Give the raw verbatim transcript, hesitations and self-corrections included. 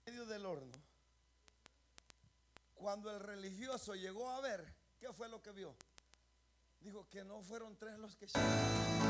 medio del horno. Cuando el religioso llegó a ver, ¿qué fue lo que vio? Dijo que no fueron tres los que